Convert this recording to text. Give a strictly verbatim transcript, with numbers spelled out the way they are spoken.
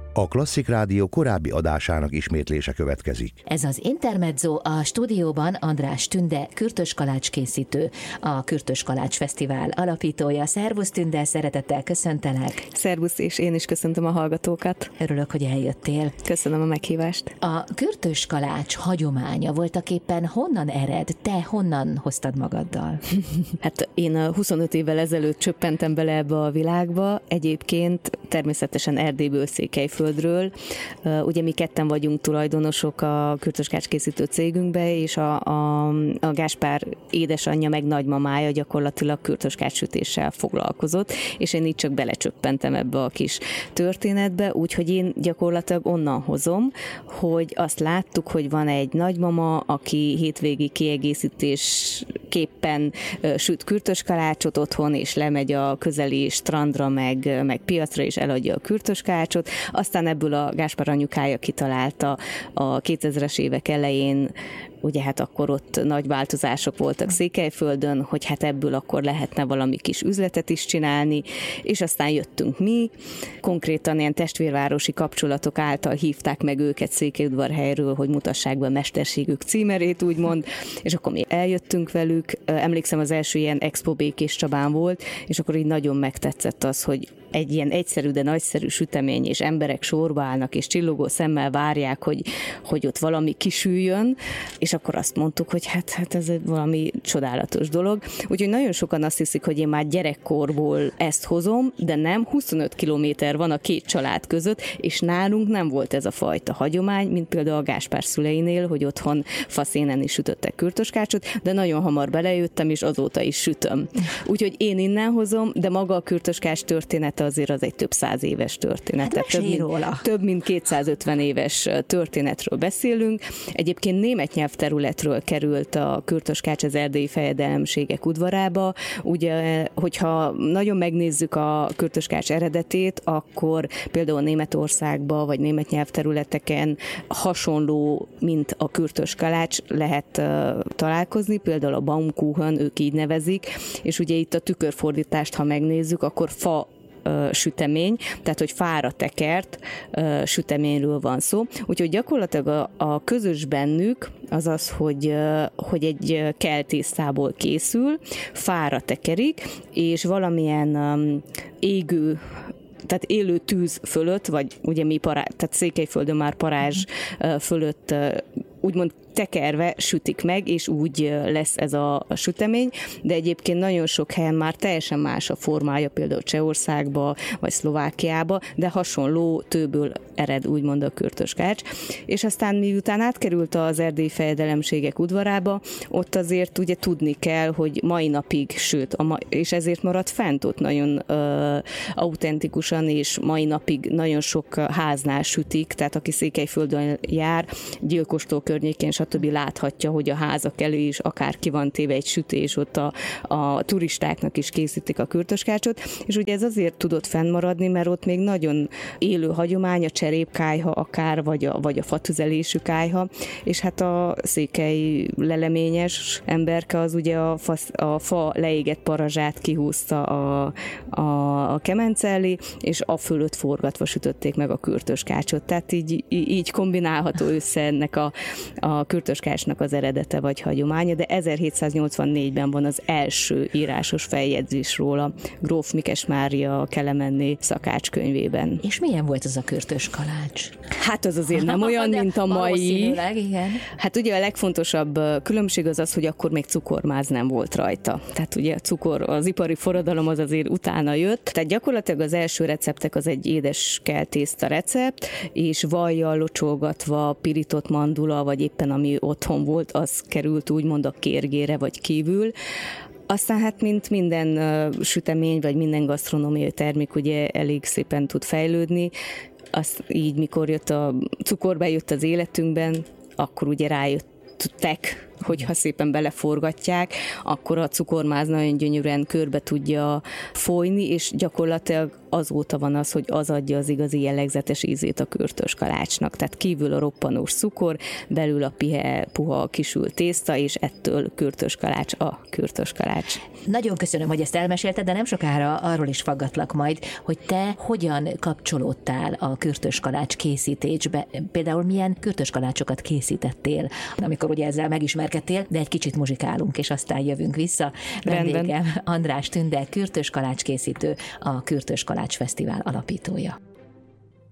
A Klasszik Rádió korábbi adásának ismétlése következik. Ez az Intermezzo, a stúdióban András Tünde, Kürtös Kalács készítő, a Kürtös Kalács Fesztivál alapítója. Szervusz Tünde, szeretettel köszöntelek. Szervusz, és én is köszöntöm a hallgatókat. Örülök, hogy eljöttél. Köszönöm a meghívást. A Kürtös Kalács hagyománya voltaképpen honnan ered? Te honnan hoztad magaddal? Hát én huszonöt évvel ezelőtt csöppentem bele ebbe a világba, egyébként természetesen Erdélyből, Székelyföldről. Ugye mi ketten vagyunk tulajdonosok a Kürtös Kalács készítő cégünkbe, és a, a, a Gáspár édesanyja meg nagymamája gyakorlatilag Kürtös Kalács sütéssel foglalkozott, és én így csak belecsöppentem ebbe a kis történetbe, úgyhogy én gyakorlatilag onnan hozom, hogy azt láttuk, hogy van egy nagymama, aki hétvégi kiegészítésképpen süt Kürtös kalácsot otthon, és lemegy a közeli strandra, meg, meg piacra, és eladja a Kürtös kalácsot. Aztán ebből a Gáspár anyukája kitalálta a kétezres évek elején, ugye hát akkor ott nagy változások voltak Székelyföldön, hogy hát ebből akkor lehetne valami kis üzletet is csinálni, és aztán jöttünk mi. Konkrétan ilyen testvérvárosi kapcsolatok által hívták meg őket Székelyudvarhelyről, hogy mutassák be a mesterségük címerét, úgymond, és akkor mi eljöttünk velük. Emlékszem, az első ilyen expo Békés Csabán volt, és akkor így nagyon megtetszett az, hogy egy ilyen egyszerű, de nagyszerű sütemény, és emberek sorba állnak, és csillogó szemmel várják, hogy, hogy ott valami kisüljön, és akkor azt mondtuk, hogy hát, hát ez valami csodálatos dolog. Úgyhogy nagyon sokan azt hiszik, hogy én már gyerekkorból ezt hozom, de nem, huszonöt kilométer van a két család között, és nálunk nem volt ez a fajta hagyomány, mint például a Gáspár szüleinél, hogy otthon faszénen is sütöttek Kürtös kalácsot, de nagyon hamar belejöttem, és azóta is sütöm. Úgyhogy én innen hozom, de maga a Kürtös kalács történet azért az egy több száz éves történet. Hát több, mint, több mint kétszázötven éves történetről beszélünk. Egyébként német nyelvterületről került a Kürtös kalács az erdélyi fejedelemségek udvarába. Ugye, hogyha nagyon megnézzük a Kürtös kalács eredetét, akkor például Németországban vagy német nyelvterületeken hasonló, mint a Kürtös kalács lehet uh, találkozni, például a Baumkuchen, ők így nevezik, és ugye itt a tükörfordítást, ha megnézzük, akkor fa sütemény, tehát hogy fára tekert uh, süteményről van szó. Úgyhogy gyakorlatilag a, a közös bennük az az, hogy, uh, hogy egy keltésztából készül, fára tekerik, és valamilyen um, égő, tehát élő tűz fölött, vagy ugye mi pará, tehát Székelyföldön már parázs uh, fölött uh, úgymond tekerve sütik meg, és úgy lesz ez a, a sütemény, de egyébként nagyon sok helyen már teljesen más a formája, például Csehországba, vagy Szlovákiába, de hasonló tőből ered úgymond a Kürtös kalács. És aztán miután átkerült az erdélyi fejedelemségek udvarába, ott azért ugye tudni kell, hogy mai napig, sőt, a ma, és ezért maradt fent ott nagyon uh, autentikusan, és mai napig nagyon sok háznál sütik, tehát aki Székelyföldön jár, Gyilkostó környékén, stb. Láthatja, hogy a házak elé is akár ki van téve egy sütés, ott a, a turistáknak is készítik a Kürtös kalácsot, és ugye ez azért tudott fennmaradni, mert ott még nagyon élő hagyomány, a cserépkályha akár, vagy a, vagy a fatüzelésű kályha, és hát a székely leleményes emberke az ugye a fa, a fa leégett parazsát kihúzta a, a, a kemence elé, és a fölött forgatva sütötték meg a Kürtös kalácsot. Tehát így, így kombinálható össze ennek a, a Kürtös kalácsnak az eredete vagy hagyománya, de ezerhétszáznyolcvannégyben van az első írásos feljegyzés róla gróf Mikes Mária Kelemenné szakácskönyvében. És milyen volt az a Kürtös kalács? Hát az azért nem olyan, mint a mai. Igen. Hát ugye a legfontosabb különbség az az, hogy akkor még cukormáz nem volt rajta. Tehát ugye a cukor, az ipari forradalom az azért utána jött. Tehát gyakorlatilag az első receptek az egy édes keltészta recept, és vajjal locsolgatva, pirított mandula, vagy éppen ami otthon volt, az került úgymond a kérgére vagy kívül. Aztán hát mint minden uh, sütemény, vagy minden gasztronómiai termék ugye elég szépen tud fejlődni. Azt így, mikor jött a cukor bejött az életünkben, akkor ugye rájöttek, hogyha szépen beleforgatják, akkor a cukormáz nagyon gyönyörűen körbe tudja folyni, és gyakorlatilag azóta van az, hogy az adja az igazi jellegzetes ízét a kürtös kalácsnak. Tehát kívül a roppanós cukor, belül a pihe, puha kisült tészta, és ettől kürtös kalács a kürtös kalács. Nagyon köszönöm, hogy ezt elmesélted, de nem sokára arról is faggatlak majd, hogy te hogyan kapcsolódtál a kürtös kalács készítésbe. Például milyen kürtös kalácsokat készítettél, amikor ugye ezzel megismerkedtél, de egy kicsit muzsikálunk, és aztán jövünk vissza. Vendégem András Tünde, kürtös kalács készítő, a Kürtös Kalács Fesztivál alapítója.